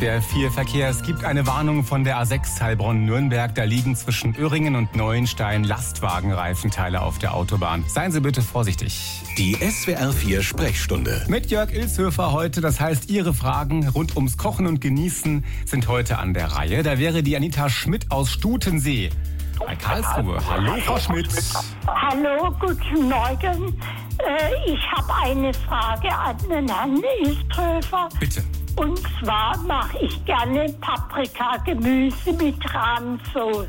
SWR 4 Verkehr. Es gibt eine Warnung von der A6 Heilbronn-Nürnberg. Da liegen zwischen Öhringen und Neuenstein Lastwagenreifenteile auf der Autobahn. Seien Sie bitte vorsichtig. Die SWR 4 Sprechstunde. Mit Jörg Ilshöfer heute. Das heißt, Ihre Fragen rund ums Kochen und Genießen sind heute an der Reihe. Da wäre die Anita Schmidt aus Stutensee bei Karlsruhe. Hallo, Frau Schmidt. Hallo, guten Morgen. Ich habe eine Frage an den Herrn Ilshöfer. Bitte. Und zwar mache ich gerne Paprikagemüse mit Rahmsoße.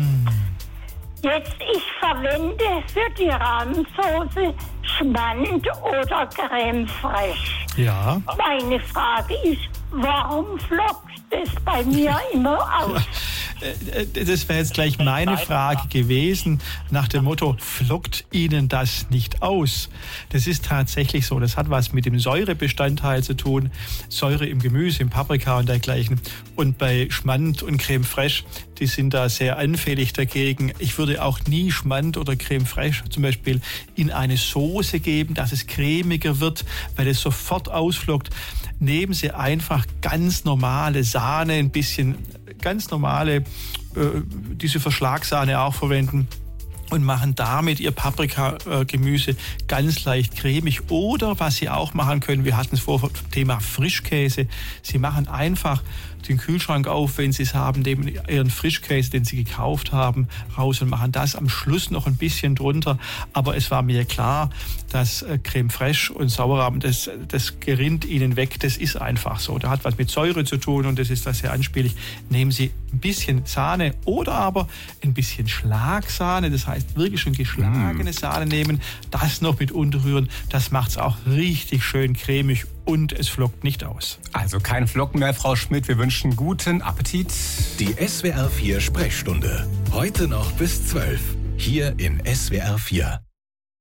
Jetzt, ich verwende für die Rahmsoße Schmand oder Creme fraiche. Ja. Meine Frage ist, warum flockt es bei mir immer aus? Das wäre jetzt gleich meine Frage gewesen, nach dem Motto, flockt Ihnen das nicht aus? Das ist tatsächlich so. Das hat was mit dem Säurebestandteil zu tun. Säure im Gemüse, im Paprika und dergleichen. Und bei Schmand und Creme fraiche, die sind da sehr anfällig dagegen. Ich würde auch nie Schmand oder Creme fraiche zum Beispiel in eine Soße geben, dass es cremiger wird, weil es sofort ausflockt. Nehmen Sie einfach ganz normale Sahne, ein bisschen ganz normale, diese Verschlagssahne auch verwenden und machen damit Ihr Paprikagemüse ganz leicht cremig. Oder was Sie auch machen können, wir hatten es vorher vom Thema Frischkäse. Sie machen einfach den Kühlschrank auf, wenn Sie es haben, nehmen Ihren Frischkäse, den Sie gekauft haben, raus und machen das am Schluss noch ein bisschen drunter. Aber es war mir klar, dass Creme fraiche und Sauerrahm, das gerinnt Ihnen weg. Das ist einfach so. Da hat was mit Säure zu tun und das ist das sehr anspielig. Nehmen Sie ein bisschen Sahne oder aber ein bisschen Schlagsahne, das heißt wirklich schon geschlagene Sahne nehmen, das noch mit unterrühren. Das macht es auch richtig schön cremig und es flockt nicht aus. Also kein Flocken mehr, Frau Schmidt. Wir wünschen guten Appetit. Die SWR 4 Sprechstunde. Heute noch bis 12. Hier in SWR 4.